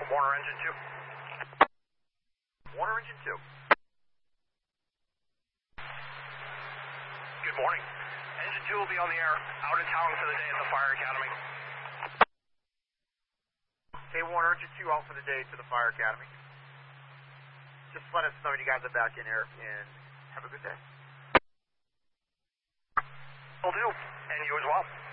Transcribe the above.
Warner Engine 2. Warner Engine 2. Good morning. Engine 2 will be on the air, out in town for the day at the Fire Academy. Okay, Warner Engine 2 out for the day to the Fire Academy. Just let us know when you guys are back in here, and have a good day. Will do, and you as well.